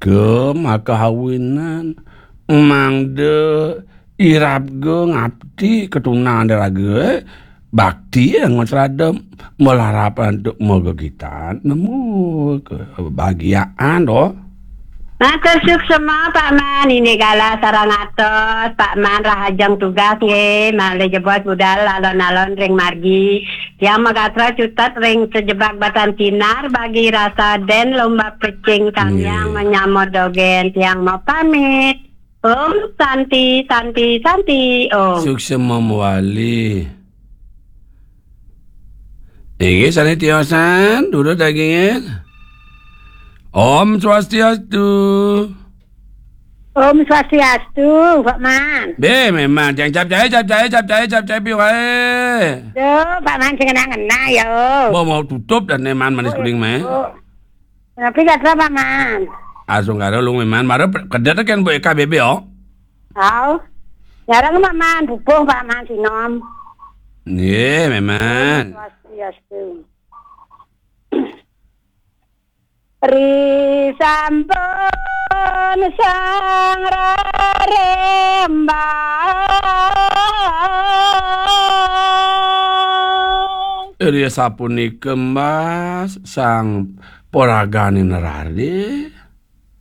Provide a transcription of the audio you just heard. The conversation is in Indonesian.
Ke makahawinan mangde irap ge ngabdi ketunan deraga bakti yang ngosradem melarapan untuk moga kita nemu kebahagiaan doh. Matur suksema Pak Man, ini gala sarang atos Pak Man rahajang tugas nge, male jebot budal alon-alon ring margi, yang magatra cutat ring sejebak batan sinar bagi rasa den lomba pecing yang menyamor dogen, yang mau pamit. Om Santi Om. Suksema Wali. Ini sana tiosan, duduk dagingnya. Om Swastiastu. Om Swastiastu, Pak Man. Be memang jangan cap piu kae. Yo, Pak Man sing ngena yo. Mau tutup dan neman manis kuning mah. Tapi kata Pak Man. Asung karo lu meman mare kerja kan bu KBB yo. Tahu. Jarang Pak Man bubuh Pak Man sinom. Nggih, memang. Swastiastu. Risampun sang rarembang Ria sapunikeun Mas sang poragani nerardi